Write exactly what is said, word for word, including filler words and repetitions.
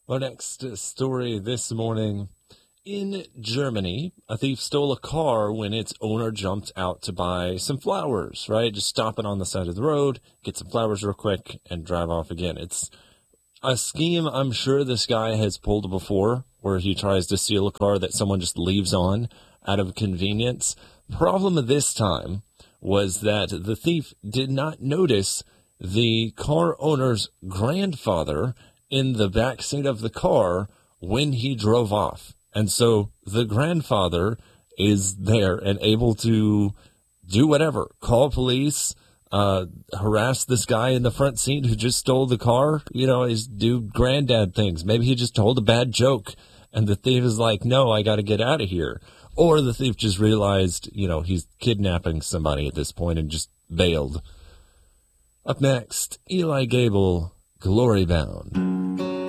Our next uh, story this morning. In Germany, a thief stole a car when its owner jumped out to buy some flowers, right? Just stop it on the side of the road, get some flowers real quick, and drive off again. It's a scheme I'm sure this guy has pulled before, where he tries to steal a car that someone just leaves on out of convenience. Problem of this time was that the thief did not notice the car owner's grandfather in the back seat of the car when he drove off. And so the grandfather is there and able to do whatever, call police, uh, harass this guy in the front seat who just stole the car. You know, he's do granddad things. Maybe he just told a bad joke and the thief is like, no, I got to get out of here. Or the thief just realized, you know, he's kidnapping somebody at this point and just bailed. Up next, Eli Gable, Glory Bound.